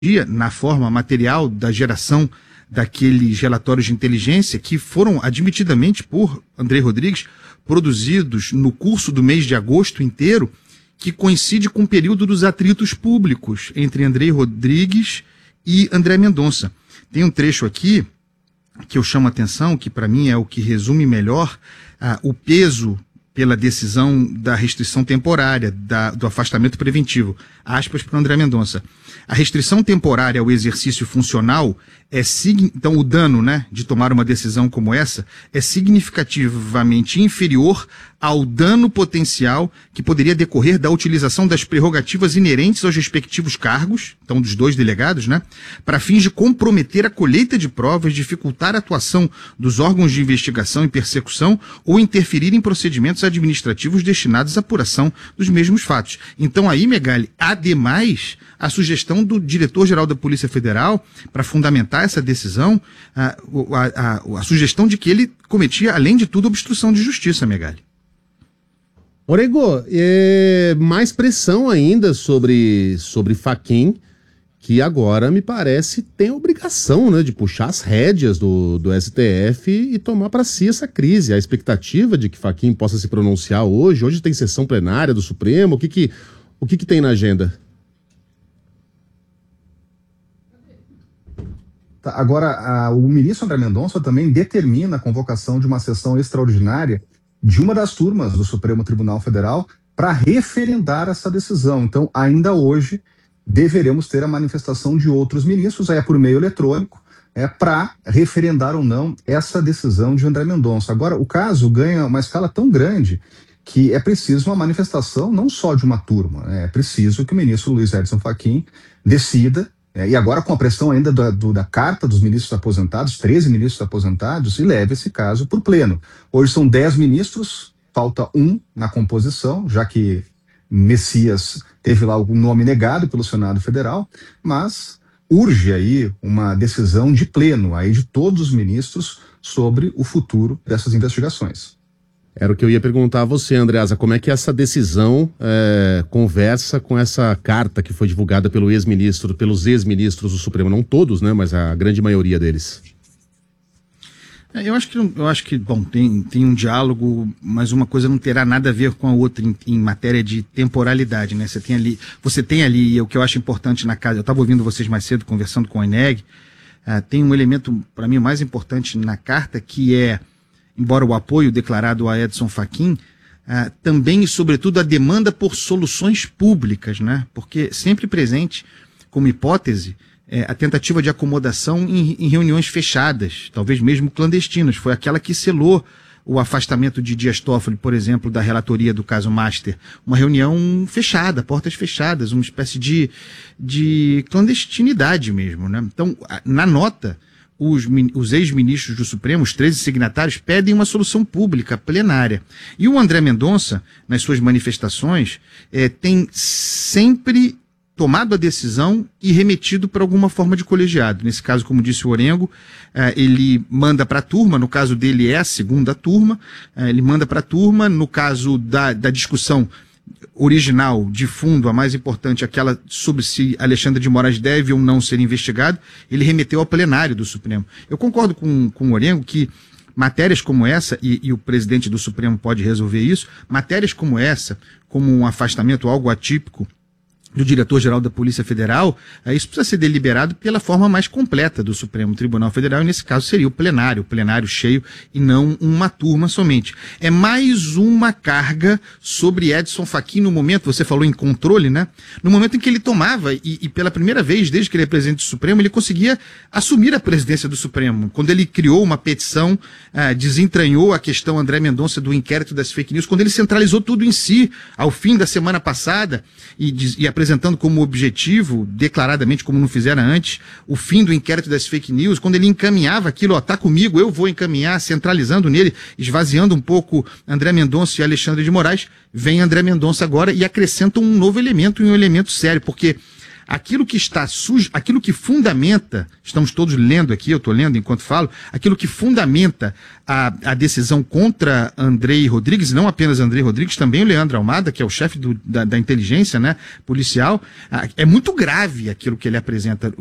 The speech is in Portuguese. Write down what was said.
na forma material da geração daqueles relatórios de inteligência que foram admitidamente por André Rodrigues produzidos no curso do mês de agosto inteiro, que coincide com o período dos atritos públicos entre André Rodrigues e André Mendonça. Tem um trecho aqui que eu chamo a atenção, que para mim é o que resume melhor o peso pela decisão da restrição temporária, do afastamento preventivo. Aspas para André Mendonça. A restrição temporária ao exercício funcional então o dano, de tomar uma decisão como essa é significativamente inferior ao dano potencial que poderia decorrer da utilização das prerrogativas inerentes aos respectivos cargos, então dos dois delegados, para fins de comprometer a colheita de provas, dificultar a atuação dos órgãos de investigação e persecução ou interferir em procedimentos administrativos destinados à apuração dos mesmos fatos. Então aí, Megali, ademais, a sugestão do diretor-geral da Polícia Federal, para fundamentar essa decisão, a sugestão de que ele cometia, além de tudo, obstrução de justiça, Megali. Orego, mais pressão ainda sobre Fachin, que agora, me parece, tem a obrigação, de puxar as rédeas do STF e tomar para si essa crise. A expectativa de que Fachin possa se pronunciar hoje tem sessão plenária do Supremo, o que tem na agenda? Agora, o ministro André Mendonça também determina a convocação de uma sessão extraordinária de uma das turmas do Supremo Tribunal Federal para referendar essa decisão. Então, ainda hoje, deveremos ter a manifestação de outros ministros, por meio eletrônico, para referendar ou não essa decisão de André Mendonça. Agora, o caso ganha uma escala tão grande que é preciso uma manifestação não só de uma turma, é preciso que o ministro Luiz Edson Fachin decida. E agora com a pressão ainda da carta dos ministros aposentados, 13 ministros aposentados, e leve esse caso para o pleno. Hoje são 10 ministros, falta um na composição, já que Messias teve lá o nome negado pelo Senado Federal, mas urge aí uma decisão de pleno aí de todos os ministros sobre o futuro dessas investigações. Era o que eu ia perguntar a você, Andreasa, como é que essa decisão conversa com essa carta que foi divulgada pelos ex-ministros do Supremo, não todos, mas a grande maioria deles. Eu acho que bom, tem um diálogo, mas uma coisa não terá nada a ver com a outra em matéria de temporalidade, Você tem ali, o que eu acho importante na casa, eu estava ouvindo vocês mais cedo conversando com o Eneg, tem um elemento, para mim, o mais importante na carta, que é, embora o apoio declarado a Edson Fachin, também e sobretudo a demanda por soluções públicas, porque sempre presente como hipótese a tentativa de acomodação em reuniões fechadas, talvez mesmo clandestinas. Foi aquela que selou o afastamento de Dias Toffoli, por exemplo, da relatoria do caso Master. Uma reunião fechada, portas fechadas, uma espécie de clandestinidade mesmo. Então, na nota, os ex-ministros do Supremo, os 13 signatários, pedem uma solução pública, plenária. E o André Mendonça, nas suas manifestações, tem sempre tomado a decisão e remetido para alguma forma de colegiado. Nesse caso, como disse o Orengo, ele manda para a turma, no caso dele é a segunda turma, ele manda para a turma, no caso da discussão original, de fundo, a mais importante, aquela sobre se Alexandre de Moraes deve ou não ser investigado, ele remeteu ao plenário do Supremo. Eu concordo com o Orengo que matérias como essa, e o presidente do Supremo pode resolver isso, matérias como essa, como um afastamento, algo atípico, do diretor-geral da Polícia Federal, isso precisa ser deliberado pela forma mais completa do Supremo Tribunal Federal, e nesse caso seria o plenário cheio e não uma turma somente. É mais uma carga sobre Edson Fachin no momento, você falou em controle, no momento em que ele tomava, e pela primeira vez, desde que ele é presidente do Supremo, ele conseguia assumir a presidência do Supremo. Quando ele criou uma petição, desentranhou a questão André Mendonça do inquérito das fake news, quando ele centralizou tudo em si, ao fim da semana passada, e apresentando como objetivo, declaradamente, como não fizeram antes, o fim do inquérito das fake news, quando ele encaminhava aquilo, tá comigo, eu vou encaminhar, centralizando nele, esvaziando um pouco André Mendonça e Alexandre de Moraes, vem André Mendonça agora e acrescenta um novo elemento, e um elemento sério, porque aquilo que está sujo, aquilo que fundamenta, estamos todos lendo aqui, eu estou lendo enquanto falo, aquilo que fundamenta a decisão contra Andrei Rodrigues, não apenas Andrei Rodrigues, também o Leandro Almada, que é o chefe da inteligência, né, policial, é muito grave aquilo que ele apresenta.